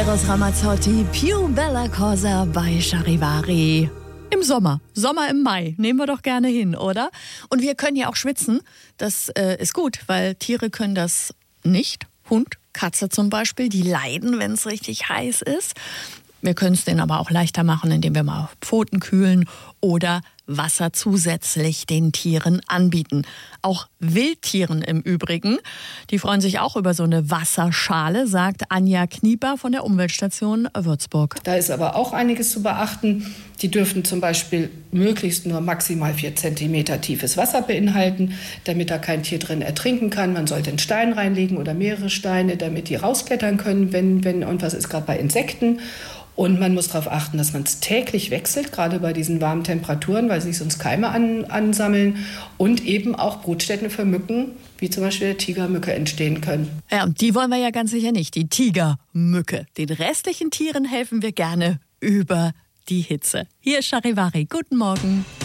Eros Ramazzotti, Più Bella Cosa bei Charivari. Im Sommer im Mai, nehmen wir doch gerne hin, oder? Und wir können ja auch schwitzen, das ist gut, weil Tiere können das nicht. Hund, Katze zum Beispiel, die leiden, wenn es richtig heiß ist. Wir können es denen aber auch leichter machen, indem wir mal Pfoten kühlen oder Wasser zusätzlich den Tieren anbieten. Auch Wildtieren im Übrigen. Die freuen sich auch über so eine Wasserschale, sagt Anja Knieper von der Umweltstation Würzburg. Da ist aber auch einiges zu beachten. Die dürfen zum Beispiel möglichst nur maximal 4 cm tiefes Wasser beinhalten, damit da kein Tier drin ertrinken kann. Man sollte einen Stein reinlegen oder mehrere Steine, damit die rausklettern können, wenn irgendwas ist, gerade bei Insekten. Und man muss darauf achten, dass man es täglich wechselt, gerade bei diesen warmen Temperaturen, weil sich sonst Keime ansammeln und eben auch Brutstätten für Mücken, wie zum Beispiel der Tigermücke, entstehen können. Ja, und die wollen wir ja ganz sicher nicht, die Tigermücke. Den restlichen Tieren helfen wir gerne über die Hitze. Hier ist Charivari. Guten Morgen.